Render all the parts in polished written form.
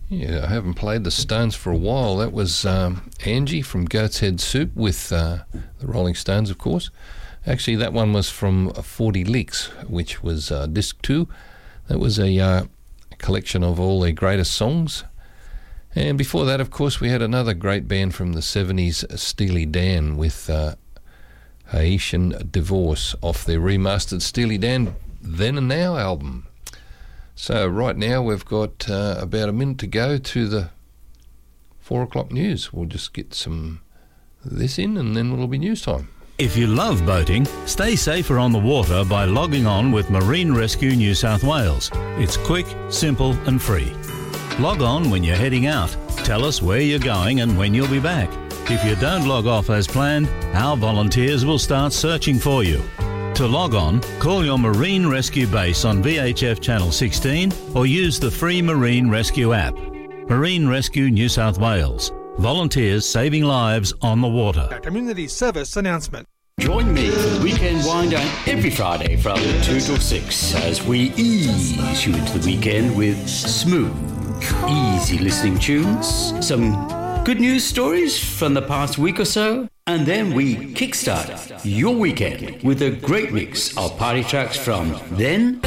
Yeah, I haven't played the Stones for a while. That was Angie from Goat's Head Soup with the Rolling Stones, of course. Actually, that one was from 40 Licks, which was disc 2. That was a collection of all their greatest songs. And before that, of course, we had another great band from the 70s, Steely Dan, with Haitian Divorce off their remastered Steely Dan Then and Now album. So right now we've got about a minute to go to the 4 o'clock news. We'll just get some of this in and then it'll be news time. If you love boating, stay safer on the water by logging on with Marine Rescue New South Wales. It's quick, simple and free. Log on when you're heading out. Tell us where you're going and when you'll be back. If you don't log off as planned, our volunteers will start searching for you. To log on, call your Marine Rescue base on VHF Channel 16 or use the free Marine Rescue app. Marine Rescue New South Wales. Volunteers saving lives on the water. A community service announcement. Join me for the weekend wind down every Friday from 2 till 6 as we ease you into the weekend with smooth, easy listening tunes, some good news stories from the past week or so, and then we kickstart your weekend with a great mix of party tracks from then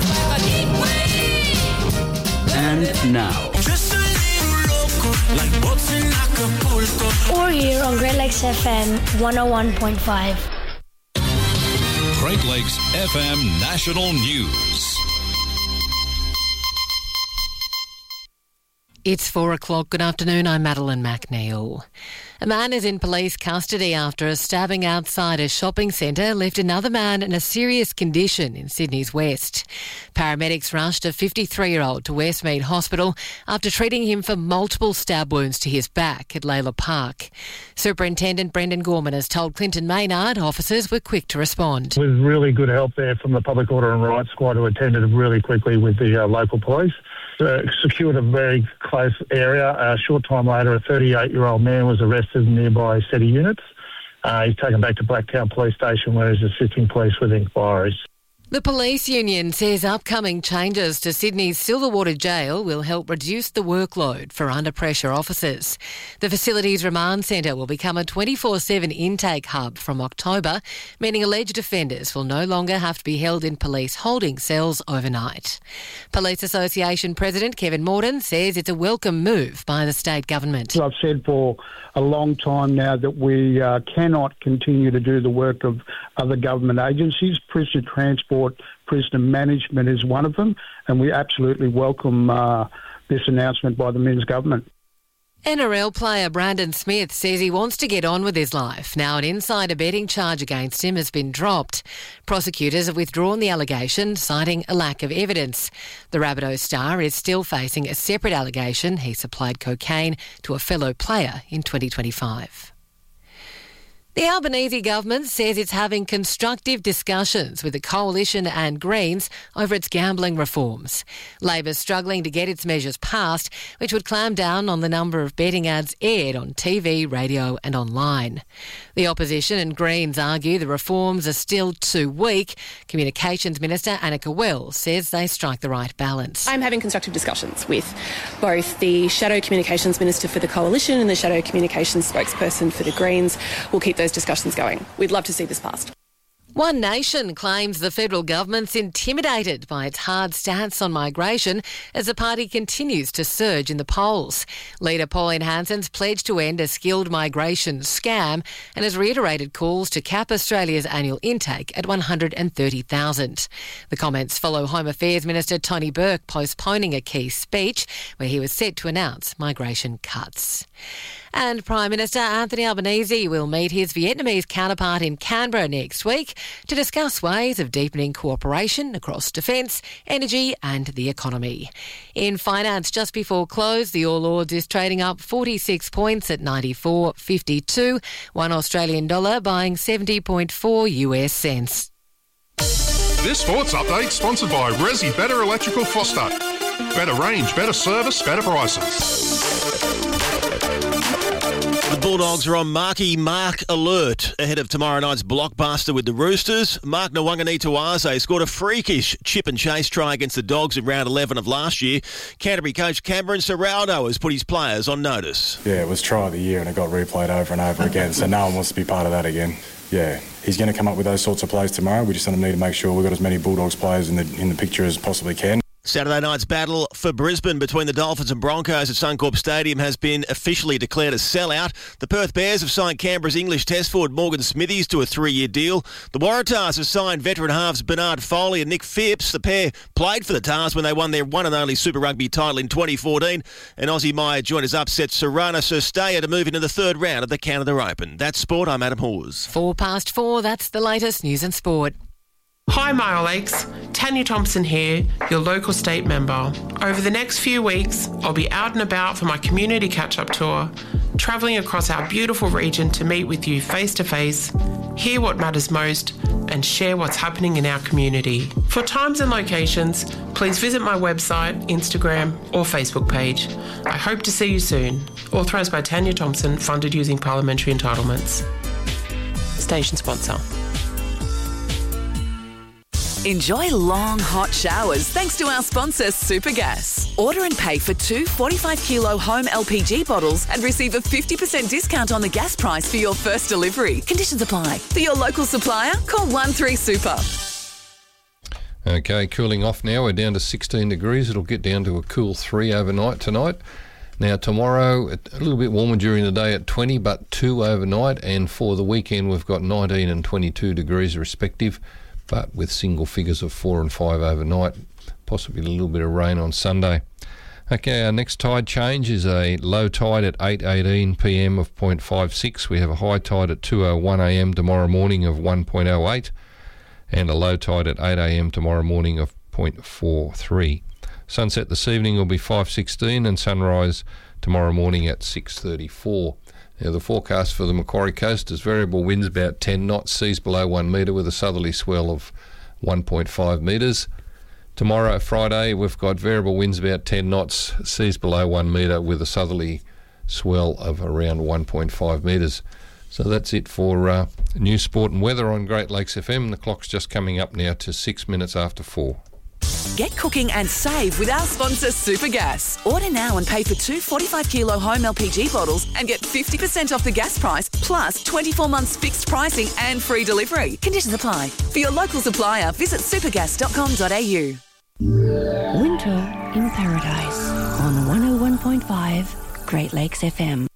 and now. Or here on Great Lakes FM 101.5. Great Lakes FM National News. It's 4 o'clock. Good afternoon. I'm Madeline McNeil. A man is in police custody after a stabbing outside a shopping centre left another man in a serious condition in Sydney's West. Paramedics rushed a 53-year-old to Westmead Hospital after treating him for multiple stab wounds to his back at Layla Park. Superintendent Brendan Gorman has told Clinton Maynard officers were quick to respond. With really good help there from the Public Order and Rights Squad who attended really quickly with the local police. Secured a very close area. A short time later, a 38-year-old man was arrested in nearby city units. He's taken back to Blacktown Police Station where he's assisting police with inquiries. The police union says upcoming changes to Sydney's Silverwater Jail will help reduce the workload for under-pressure officers. The facility's remand centre will become a 24/7 intake hub from October, meaning alleged offenders will no longer have to be held in police holding cells overnight. Police Association President Kevin Morton says it's a welcome move by the state government. I've said for a long time now that we cannot continue to do the work of other government agencies. Prisoner transport, prisoner management is one of them, and we absolutely welcome this announcement by the Men's government. NRL player Brandon Smith says he wants to get on with his life. Now an insider betting charge against him has been dropped. Prosecutors have withdrawn the allegation, citing a lack of evidence. The Rabbitohs star is still facing a separate allegation he supplied cocaine to a fellow player in 2025. The Albanese government says it's having constructive discussions with the Coalition and Greens over its gambling reforms. Labor's struggling to get its measures passed, which would clamp down on the number of betting ads aired on TV, radio and online. The opposition and Greens argue the reforms are still too weak. Communications Minister Annika Wells says they strike the right balance. I'm having constructive discussions with both the Shadow Communications Minister for the Coalition and the Shadow Communications spokesperson for the Greens. We'll keep those discussions going. We'd love to see this passed. One Nation claims the federal government's intimidated by its hard stance on migration as the party continues to surge in the polls. Leader Pauline Hanson's pledged to end a skilled migration scam and has reiterated calls to cap Australia's annual intake at 130,000. The comments follow Home Affairs Minister Tony Burke postponing a key speech where he was set to announce migration cuts. And Prime Minister Anthony Albanese will meet his Vietnamese counterpart in Canberra next week to discuss ways of deepening cooperation across defence, energy and the economy. In finance, just before close, the All Ords is trading up 46 points at 94.52, one Australian dollar buying 70.4 US cents. This sports update sponsored by Resi Better Electrical Foster. Better range, better service, better prices. The Bulldogs are on Marky Mark alert ahead of tomorrow night's blockbuster with the Roosters. Mark Nwanganituaze scored a freakish chip and chase try against the Dogs in round 11 of last year. Canterbury coach Cameron Serraldo has put his players on notice. Yeah, it was try of the year and it got replayed over and over again, so no one wants to be part of that again. Yeah, he's going to come up with those sorts of plays tomorrow. We just need to make sure we've got as many Bulldogs players in the picture as possibly can. Saturday night's battle for Brisbane between the Dolphins and Broncos at Suncorp Stadium has been officially declared a sellout. The Perth Bears have signed Canberra's English test forward Morgan Smithies to a 3-year deal. The Waratahs have signed veteran halves Bernard Foley and Nick Phipps. The pair played for the Tars when they won their one and only Super Rugby title in 2014. And Aussie Maya Joiners upset Sarana Surstaya to move into the third round of the Canada Open. That's sport. I'm Adam Hawes. 4:04, that's the latest news and sport. Hi Mile Lakes, Tanya Thompson here, your local state member. Over the next few weeks, I'll be out and about for my community catch-up tour, travelling across our beautiful region to meet with you face to face, hear what matters most, and share what's happening in our community. For times and locations, please visit my website, Instagram or Facebook page. I hope to see you soon. Authorised by Tanya Thompson, funded using parliamentary entitlements. Station sponsor. Enjoy long, hot showers thanks to our sponsor, Supergas. Order and pay for 2 45-kilo home LPG bottles and receive a 50% discount on the gas price for your first delivery. Conditions apply. For your local supplier, call 13-SUPER. Okay, cooling off now. We're down to 16 degrees. It'll get down to a cool 3 overnight tonight. Now, tomorrow, a little bit warmer during the day at 20, but 2 overnight. And for the weekend, we've got 19 and 22 degrees respective, but with single figures of 4 and 5 overnight, possibly a little bit of rain on Sunday. Okay, our next tide change is a low tide at 8:18 p.m. of 0.56. We have a high tide at 2:01 a.m. tomorrow morning of 1.08, and a low tide at 8 a.m. tomorrow morning of 0.43. Sunset this evening will be 5:16, and sunrise tomorrow morning at 6:34. Now, the forecast for the Macquarie Coast is variable winds about 10 knots, seas below 1 metre with a southerly swell of 1.5 metres. Tomorrow, Friday, we've got variable winds about 10 knots, seas below 1 metre with a southerly swell of around 1.5 metres. So that's it for news, sport and weather on Great Lakes FM. The clock's just coming up now to 6 minutes after 4. Get cooking and save with our sponsor, Supergas. Order now and pay for 2 45-kilo home LPG bottles and get 50% off the gas price, plus 24 months fixed pricing and free delivery. Conditions apply. For your local supplier, visit supergas.com.au. Winter in Paradise on 101.5 Great Lakes FM.